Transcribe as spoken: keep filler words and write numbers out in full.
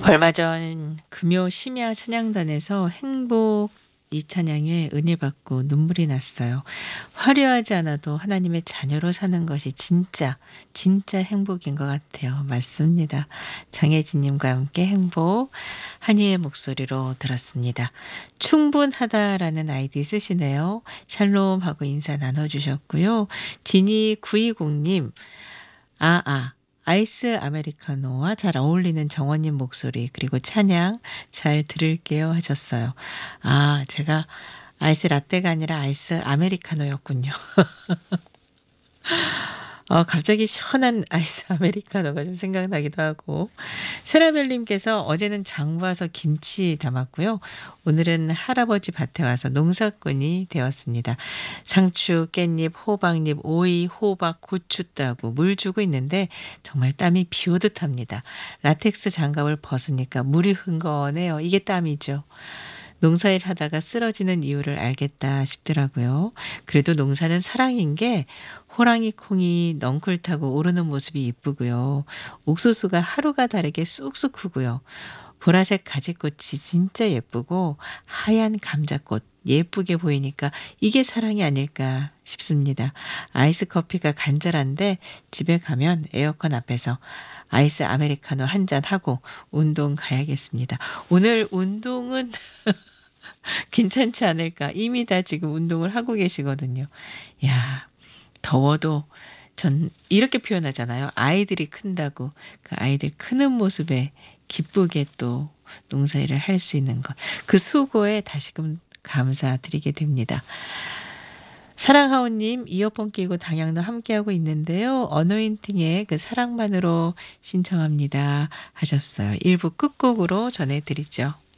얼마 전 금요 심야 찬양단에서 행복 이 찬양에 은혜 받고 눈물이 났어요. 화려하지 않아도 하나님의 자녀로 사는 것이 진짜 진짜 행복인 것 같아요. 맞습니다. 정혜진님과 함께 행복 한이의 목소리로 들었습니다. 충분하다라는 아이디 쓰시네요. 샬롬하고 인사 나눠주셨고요. 지니 구이공님 아아 아이스 아메리카노와 잘 어울리는 정원님 목소리 그리고 찬양 잘 들을게요 하셨어요. 아 제가 아이스 라떼가 아니라 아이스 아메리카노였군요. 어 갑자기 시원한 아이스 아메리카노가 좀 생각나기도 하고. 세라벨님께서 어제는 장 봐서 김치 담았고요. 오늘은 할아버지 밭에 와서 농사꾼이 되었습니다. 상추, 깻잎, 호박잎, 오이, 호박, 고추 따고 물 주고 있는데 정말 땀이 비 오듯 합니다. 라텍스 장갑을 벗으니까 물이 흥건해요. 이게 땀이죠. 농사일 하다가 쓰러지는 이유를 알겠다 싶더라고요. 그래도 농사는 사랑인 게 호랑이 콩이 넝쿨 타고 오르는 모습이 이쁘고요. 옥수수가 하루가 다르게 쑥쑥 크고요. 보라색 가지꽃이 진짜 예쁘고 하얀 감자꽃 예쁘게 보이니까 이게 사랑이 아닐까 싶습니다. 아이스 커피가 간절한데 집에 가면 에어컨 앞에서 아이스 아메리카노 한 잔 하고 운동 가야겠습니다. 오늘 운동은 괜찮지 않을까. 이미 다 지금 운동을 하고 계시거든요. 야, 더워도 전 이렇게 표현하잖아요. 아이들이 큰다고. 그 아이들 크는 모습에 기쁘게 또 농사일을 할 수 있는 것. 그 수고에 다시금 감사드리게 됩니다. 사랑하오님 이어폰 끼고 당양도 함께하고 있는데요. 어노인팅의 그 사랑만으로 신청합니다 하셨어요. 일 부 끝곡으로 전해드리죠.